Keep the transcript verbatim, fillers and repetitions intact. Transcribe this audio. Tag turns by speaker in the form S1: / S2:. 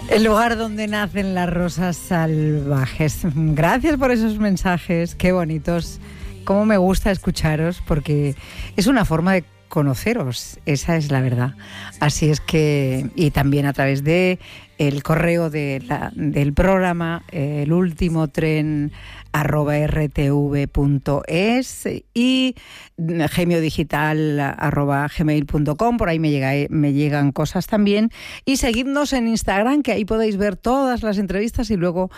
S1: El lugar donde nacen las rosas salvajes. Gracias por esos mensajes, qué bonitos. Cómo me gusta escucharos, porque es una forma de conoceros, esa es la verdad. Así es que, y también a través de el correo de la, del programa, eh, el último tren arroba r t v punto es y gemiodigital arroba gmail punto com, por ahí me, llega, me llegan cosas también. Y seguidnos en Instagram, que ahí podéis ver todas las entrevistas y luego